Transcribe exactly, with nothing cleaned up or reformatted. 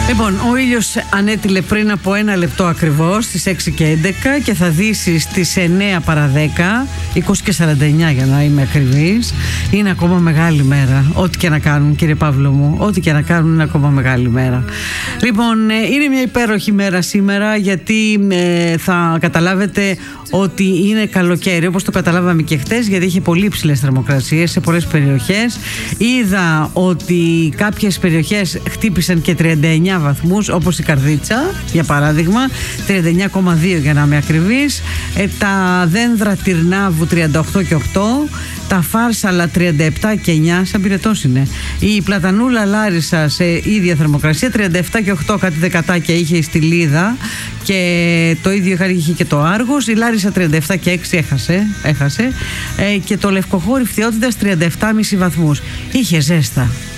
Λοιπόν, ο ήλιος ανέτειλε πριν από ένα λεπτό ακριβώς, στις έξι και έντεκα, και θα δύσει στις εννέα παρά δέκα, είκοσι και σαράντα εννέα για να είμαι ακριβής. Είναι ακόμα μεγάλη μέρα. Ό,τι και να κάνουν, κύριε Παύλο μου, ό,τι και να κάνουν είναι ακόμα μεγάλη μέρα. Λοιπόν, είναι μια υπέροχη μέρα σήμερα, γιατί ε, θα καταλάβετε ότι είναι καλοκαίρι, όπως το καταλάβαμε και χτες, γιατί είχε πολύ υψηλές θερμοκρασίες σε πολλές περιοχές. Είδα ότι κάποιες περιοχές χτύπησαν και τριάντα εννέα βαθμούς, όπως η Καρδίτσα για παράδειγμα, τριάντα εννέα κόμμα δύο για να είμαι ακριβής, ε, τα Δένδρα Τυρνάβου τριάντα οκτώ και οκτώ, τα Φάρσαλα τριάντα επτά και εννέα, σαν πυρετός είναι, η Πλατανούλα Λάρισα σε ίδια θερμοκρασία τριάντα επτά και οκτώ, κάτι δεκατάκια είχε η Στυλίδα, και το ίδιο είχε και το Άργος. Η Λάρισα τριάντα επτά και έξι έχασε, έχασε ε, και το Λευκοχώρι Φθιώτιδας τριάντα επτά κόμμα πέντε βαθμούς. Είχε ζέστα.